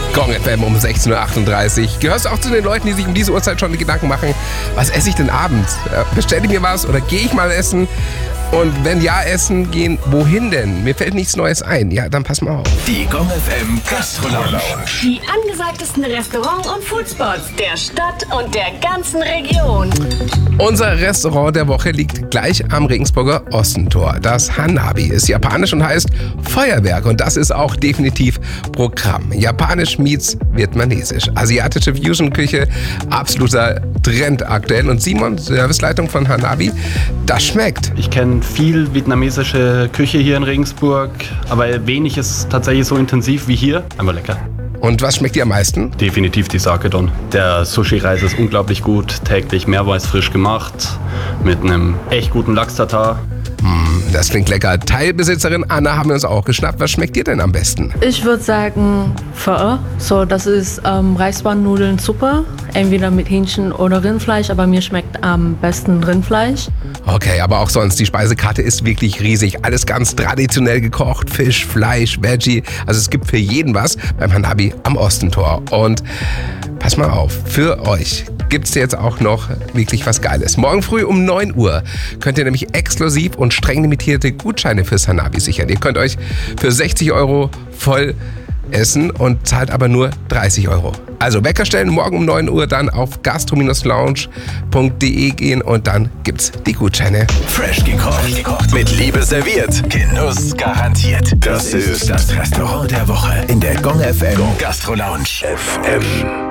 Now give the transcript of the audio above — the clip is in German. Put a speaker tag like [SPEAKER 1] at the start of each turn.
[SPEAKER 1] Gong FM um 16.38 Uhr. Gehörst du auch zu den Leuten, die sich um diese Uhrzeit schon Gedanken machen, was esse ich denn abends? Bestelle ich mir was oder gehe ich mal essen? Und wenn ja, essen gehen, wohin denn? Mir fällt nichts Neues ein. Ja, dann pass mal auf.
[SPEAKER 2] Die Gong FM Gastro-Lounge.
[SPEAKER 3] Die angesagtesten Restaurant- und Foodspots der Stadt und der ganzen Region.
[SPEAKER 1] Unser Restaurant der Woche liegt gleich am Regensburger Ostentor. Das Hanabi ist japanisch und heißt Feuerwerk. Und das ist auch definitiv Programm. Japanisch meets vietnamesisch. Asiatische Fusion-Küche, absoluter Trend aktuell. Und Simon, Serviceleitung von Hanabi, das schmeckt.
[SPEAKER 4] Ich kenne viel vietnamesische Küche hier in Regensburg, aber wenig ist tatsächlich so intensiv wie hier. Einfach lecker.
[SPEAKER 1] Und was schmeckt dir am meisten?
[SPEAKER 4] Definitiv die Sake-Don. Der Sushi-Reis ist unglaublich gut, täglich mehrmals frisch gemacht, mit einem echt guten Lachs-Tatar.
[SPEAKER 1] Das klingt lecker. Teilbesitzerin Anna haben wir uns auch geschnappt. Was schmeckt dir denn am besten?
[SPEAKER 5] Ich würde sagen Pho. So, das ist Reisbahnnudeln Suppe. Entweder mit Hähnchen oder Rindfleisch, aber mir schmeckt am besten Rindfleisch.
[SPEAKER 1] Okay, aber auch sonst, die Speisekarte ist wirklich riesig. Alles ganz traditionell gekocht. Fisch, Fleisch, Veggie. Also es gibt für jeden was beim Hanabi am Ostentor. Und pass mal auf, für euch gibt's jetzt auch noch wirklich was Geiles. Morgen früh um 9 Uhr könnt ihr nämlich exklusiv und streng limitierte Gutscheine fürs Hanabi sichern. Ihr könnt euch für 60 € voll essen und zahlt aber nur 30 €. Also Wecker stellen, morgen um 9 Uhr dann auf gastro-lounge.de gehen und dann gibt's die Gutscheine.
[SPEAKER 2] Fresh gekocht. Mit Liebe serviert. Genuss garantiert. Das ist das Restaurant der Woche in der Gong FM Gastro-Lounge FM.